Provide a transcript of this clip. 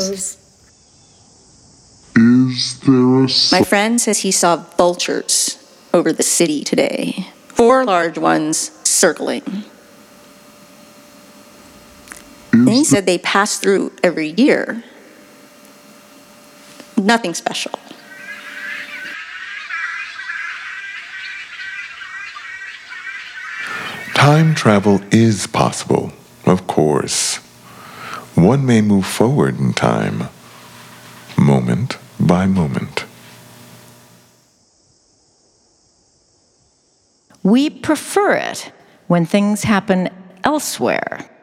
Is there a My friend says he saw vultures over the city today. 4 large ones circling. And he said they pass through every year. Nothing special. Time travel is possible, of course. One may move forward in time, moment by moment. We prefer it when things happen elsewhere.